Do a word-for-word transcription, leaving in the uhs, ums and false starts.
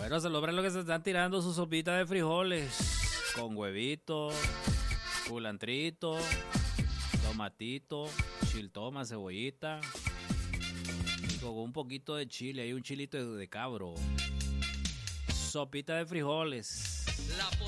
Bueno, se logran lo que se están tirando su sopita de frijoles con huevito, culantrito, tomatito, chiltoma, cebollita y con un poquito de chile. Hay un chilito de, de cabro. Sopita de frijoles. La